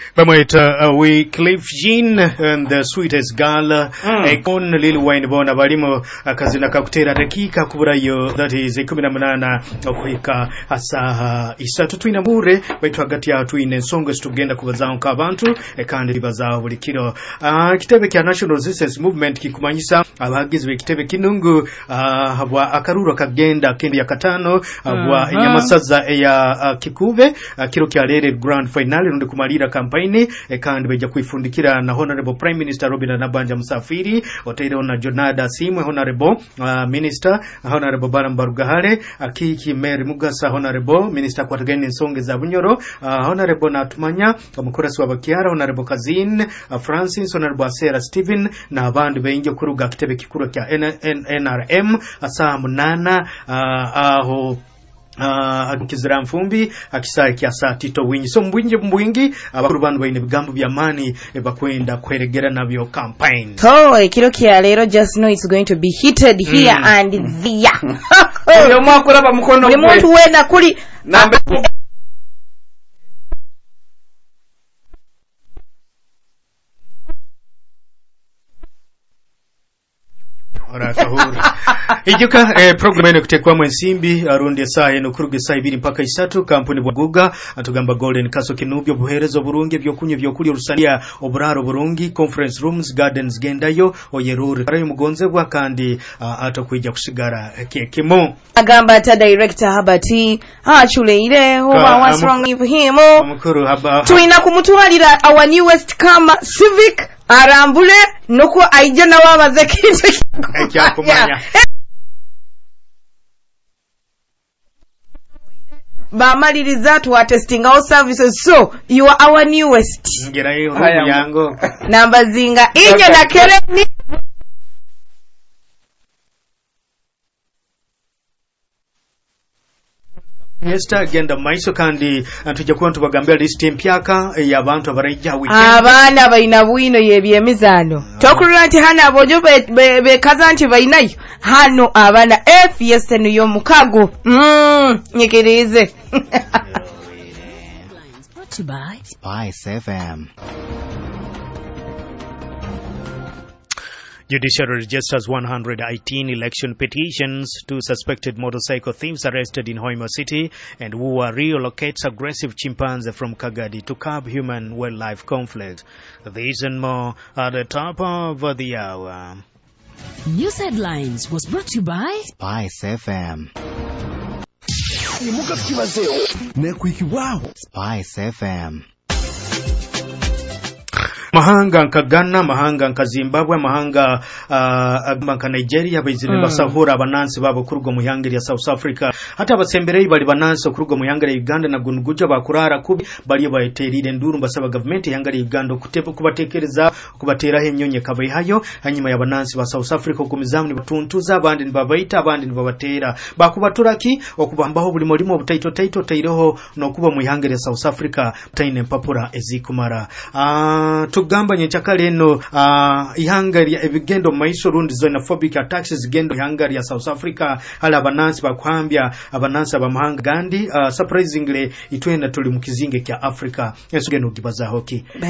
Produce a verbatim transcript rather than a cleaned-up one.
Bamweta uh, Wycliffe Jean and the sweetest girl Ekon mm. Lil Wayne bona balimo akazina kakutera dakika kuburayo that is kumi na munana okuhika asaha isatu twina mure baitu hagati ya twine ensongo tugenda kubazaho kabantu ekandi libazaho buli kiro uh, kitebe kya National Resistance Movement kikumanyisa abagizwe kitebe kinungu uh, habwa akaruro kagenda kendi ya katano habwa uh-huh. Nyamasaza ya uh, Kikuve uh, kiro kya lere grand finale rundi kumalira campaign e kandi beja kuifundikira na Honorable Prime Minister Robin Nabanja Musafiri otaire na Jonada Simwe Honorable uh, Minister Honorable Barambarugahare akiki Mary Mugasa Honorable Minister kwa tugeni nsonge za Bunyoro uh, Honorable Natumanya omukorasi wa Bakiara Honorable Kazin uh, Francis Honorable Asera Steven na abandi benje kuruga kitebe kikuru kya N R M asa munana uh, aho Uh, akizira mfumbi akisaye kiasa tito winyi so mbwinje mbwingi abakuru bandu baine bigambo byamani bakwenda kweregera nabyo campaign so ekiro kya lero just know it's going to be heated here mm. and there yo mwakura ba mukono buli muntu wenda kuli nambe ora kahuru ijuka eh, program ene kutekwa mwensimbi arundi saa eno kuruge saa ibiri mpaka isatu kampuni bwaguga atugamba Golden Castle kinubyo buherezo burungi byo kunye byo kuri rusania oburaro burungi conference rooms gardens gendayo oyeruri karayo mugonzebwa kandi uh, atokwijja kusigara kekemo agamba ata director Habati achuleire hoba what's wrong with him mukuru haba tuina kumutwalira our newest kama civic arambule nuko aijana wabaze kintu ekyakumanya ba maliriza tu testing our services so you are our newest ngera yo yango namba zinga inye na kereni Mister genda maiso kandi tujja kuba tubagambira list empyaka y'abantu abarajja weekend abana bayina bwino yebyemizano tokulira nti hana abojo be, be kazanti bayinayo hano abana F yes eno yo mukago mm nyekerize to buy Spice F M. Judiciary registers one hundred eighteen election petitions. Two suspected motorcycle thieves arrested in Hoima City, and W U A relocates aggressive chimpanzee from Kagadi to curb human-wildlife conflict. These and more at the top of the hour. News headlines was brought to you by Spice F M. Spice F M. Mahanga nkagana mahanga nkazimbabwe mahanga uh, banka Nigeria bezine mm. basahura abanansi babo kurugo mu yangeri ya South Africa hata basembereye bali banansi kurugo mu yangeri ya Uganda na gunuguja bakurara kubi bali bayeterire nduru mbasaba government yangeri ya Uganda kutepo kubatekereza kubatera henyonye kabaye hayo hanyuma ya banansi ba South Africa kumizamu ni batuntuza abandi nibabaita abandi nibabatera bakubaturaki okubambaho buli mulimo obutaito taito tairoho no kuba mu yangeri ya South Africa taine mpapura ezikumara ah uh, tugamba nyenchakale eno uh, ihangari ebigendo maiso rundi xenophobic attacks zigendo ihangari ya South Africa hala abanansi bakwambya abanansi abamahanga gandi uh, surprisingly itwenda tuli mukizinge kya Africa esugeno gibaza hoki